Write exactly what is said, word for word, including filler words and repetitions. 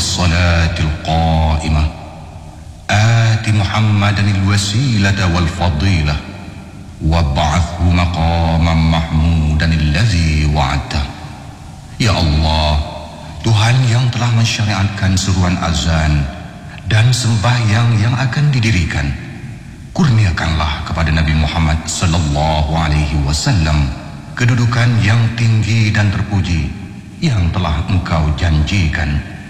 الصلاة القائمة آت محمدا الوسيلة والفضيلة وابعثه مقاما محمودا الذي وعدته. Ya Allah, Tuhan yang telah mensyariatkan seruan azan dan sembahyang yang akan didirikan, kurniakanlah kepada Nabi Muhammad sallallahu alaihi wasallam kedudukan yang tinggi dan terpuji yang telah Engkau janjikan